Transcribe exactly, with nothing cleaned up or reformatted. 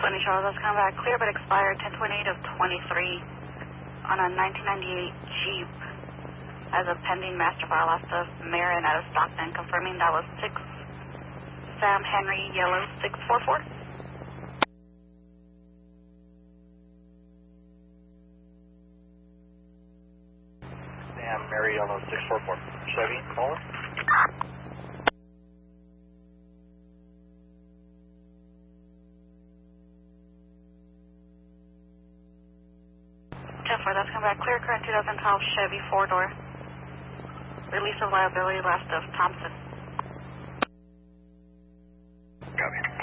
twenty Charles, that's coming back clear but expired ten twenty-eight of twenty-three on a nineteen ninety-eight Jeep as a pending master file last of Marin out of Stockton, confirming that was six Sam Henry Yellow six four four. Sam Mary Yellow six four four. Chevy, caller. ten four, that's coming back clear, current two thousand twelve Chevy four door. Release of liability last of Thompson.